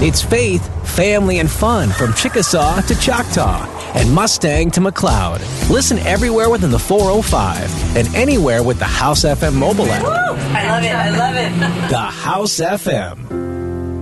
It's faith, family, and fun from Chickasaw to Choctaw and Mustang to McLeod. Listen everywhere within the 405 and anywhere with the House FM mobile app. Woo! I love it. The House FM.